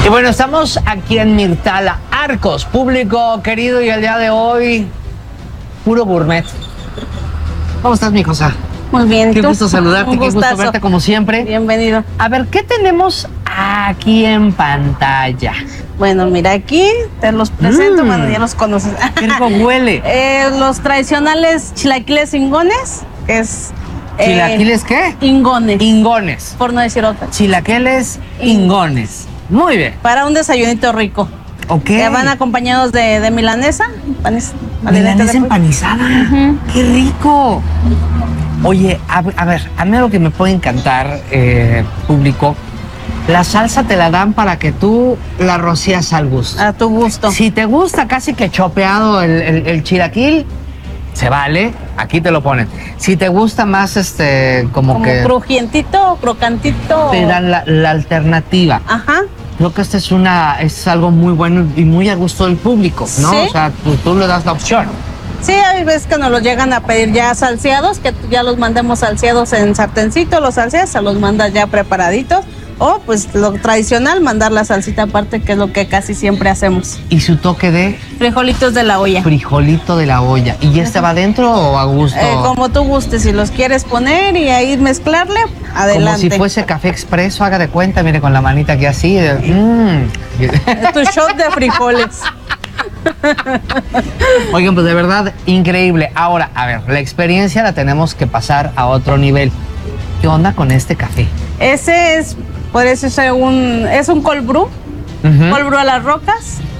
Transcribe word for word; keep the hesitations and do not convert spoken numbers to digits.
Y bueno, estamos aquí en Mirtala, Arcos, público querido, y el día de hoy, puro gourmet. ¿Cómo estás, mi cosa? Muy bien. Qué ¿tú? gusto saludarte, Un qué gusto gustazo. verte como siempre. Bienvenido. A ver, ¿qué tenemos aquí en pantalla? Bueno, mira, aquí te los presento, Mm. bueno, ya los conoces. Qué rico huele. Eh, los tradicionales chilaquiles ingones, que es... eh, ¿Chilaquiles qué? Ingones, Ingones. por no decir otra. Chilaquiles ingones. Muy bien. Para un desayunito rico. Ok. Que van acompañados de, de milanesa. panes- Milanesa de- empanizada. Ujú. ¡Qué rico! Oye, a, a ver, a mí algo que me puede encantar, eh, público, la salsa te la dan para que tú la rocías al gusto. A tu gusto. Si te gusta casi que chopeado el, el, el chilaquil, se vale, aquí te lo ponen. Si te gusta más, este, como, Como que crujientito o crocantito. te dan la, la alternativa. Ajá. Creo que este es una, es algo muy bueno y muy a gusto del público, ¿no? Sí. O sea, tú, tú le das la opción. Sí, hay veces que nos los llegan a pedir ya salseados, que ya los mandemos salseados en sartencito, los salseas, se los mandas ya preparaditos. O pues lo tradicional, mandar la salsita aparte, que es lo que casi siempre hacemos. Y su toque de Frijolitos de la olla. frijolito de la olla. ¿Y este va adentro o a gusto? Eh, como tú gustes, si los quieres poner y ahí mezclarle, adelante. Como si fuese café expreso, haga de cuenta, mire, con la manita aquí así. de- mm. Es tu shot de frijoles. Oigan, pues de verdad, increíble. Ahora, a ver, la experiencia la tenemos que pasar a otro nivel. ¿Qué onda con este café? Ese es, por eso es un, es un cold brew, Ujú. cold brew a las rocas.